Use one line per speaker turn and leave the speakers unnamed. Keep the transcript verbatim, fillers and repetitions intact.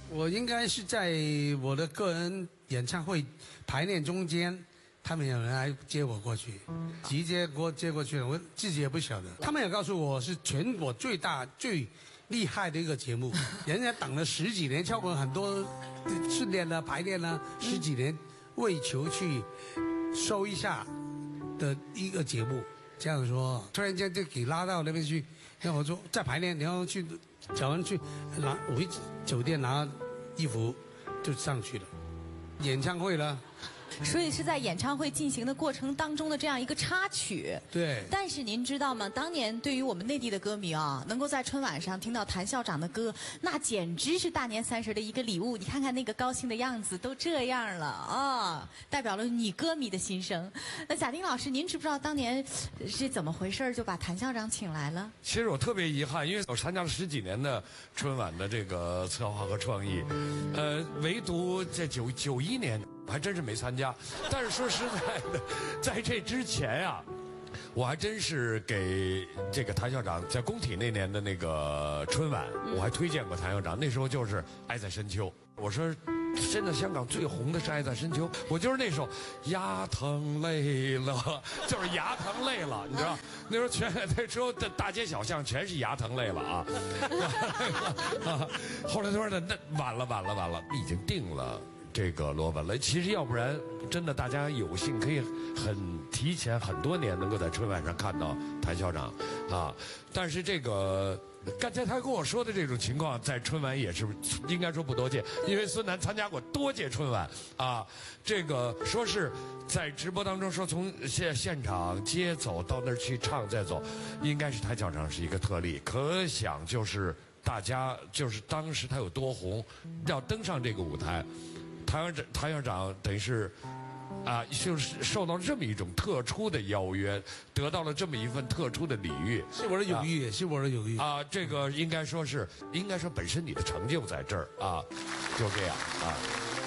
我应该是在我的个人演唱会排练中间，他们有人来接我过去，直接给我接过去了，我自己也不晓得。他们也告诉我是全国最大最厉害的一个节目，人家等了十几年，超过很多训练了排练了十几年，为求去收一下的一个节目。这样说，突然间就给拉到那边去，然后我说再排练，然后去找人去拿回酒店拿衣服就上去了，演唱会了。
所以是在演唱会进行的过程当中的这样一个插曲。
对。
但是您知道吗？当年对于我们内地的歌迷啊，能够在春晚上听到谭校长的歌，那简直是大年三十的一个礼物。你看看那个高兴的样子，都这样了啊，代表了你歌迷的心声。那贾丁老师，您知不知道当年是怎么回事就把谭校长请来了？
其实我特别遗憾，因为我参加了十几年的春晚的这个策划和创意，呃，唯独在九九一年。我还真是没参加，但是说实在的，在这之前呀、啊，我还真是给这个谭校长在工体那年的那个春晚，我还推荐过谭校长。那时候就是《爱在深秋》，我说现在香港最红的是《爱在深秋》，我就是那首牙疼累了，就是牙疼累了，你知道？那时候全那时候的大街小巷全是牙疼累了啊。后来他说那晚了晚了晚了，已经定了。这个罗文了，其实要不然真的大家有幸可以很提前很多年能够在春晚上看到谭校长啊，但是这个刚才他跟我说的这种情况在春晚也是应该说不多见，因为孙楠参加过多届春晚啊，这个说是在直播当中说从现现场接走到那儿去唱再走，应该是谭校长是一个特例，可想就是大家就是当时他有多红，要登上这个舞台。谭校长，谭校长等于是，啊，就是受到这么一种特殊的邀约，得到了这么一份特殊的礼遇，
是我的友谊，也是我的友谊
啊。这个应该说是，应该说本身你的成就在这儿啊，就这样啊。